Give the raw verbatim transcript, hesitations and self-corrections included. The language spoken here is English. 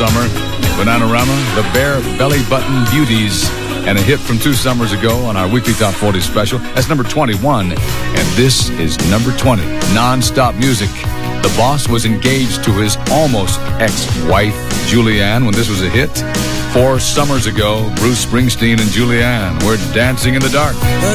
summer. Bananarama, the Bare Belly Button Beauties, and a hit from two summers ago on our weekly Top forty special. That's number twenty-one, and this is number twenty, Non-Stop Music. The boss was engaged to his almost ex-wife, Julianne, when this was a hit. Four summers ago, Bruce Springsteen and Julianne were dancing in the dark.